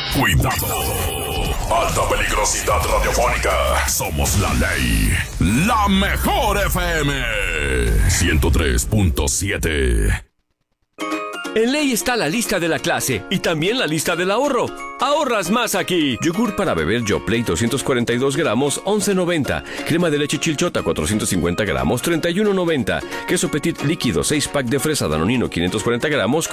Cuidado. Alta peligrosidad radiofónica. Somos la ley. La mejor FM. 103.7. En Ley está la lista de la clase y también la lista del ahorro. Ahorras más aquí. Yogur para beber Yoplait 242 gramos, 11.90. Crema de leche Chilchota 450 gramos, 31.90. Queso Petit líquido 6 pack de fresa Danonino 540 gramos,